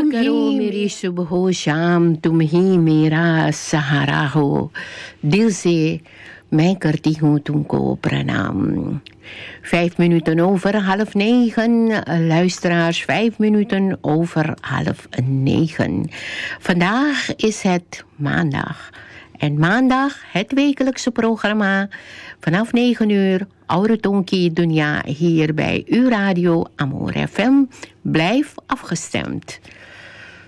करो मेरी सुबह शाम, तुम ही मेरा सहारा हो, दिल से मैं करती हूँ तुमको प्रणाम. 5 minuten over 8:30, luisteraars, 5 minuten over 8:30. Vandaag is het maandag. En maandag het wekelijkse programma vanaf 9 uur, Oude Tonkie Dunya, hier bij uw radio Amor FM. Blijf afgestemd.